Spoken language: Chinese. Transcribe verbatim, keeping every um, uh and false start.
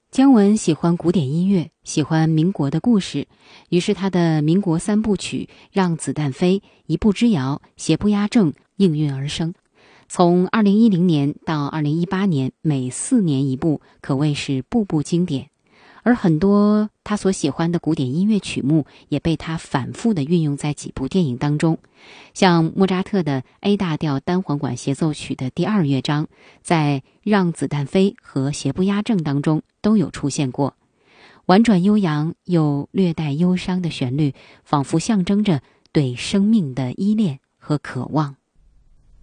姜文喜欢古典音乐，喜欢民国的故事，于是他的民国三部曲《让子弹飞》《一步之遥》《邪不压正》应运而生。从二零一零年到二零一八年，每四年一部，可谓是部部经典。而很多他所喜欢的古典音乐曲目也被他反复地运用在几部电影当中，像莫扎特的 A 大调单簧管协奏曲的第二乐章，在《让子弹飞》和《邪不压正》当中都有出现过。婉转悠扬又略带忧伤的旋律，仿佛象征着对生命的依恋和渴望。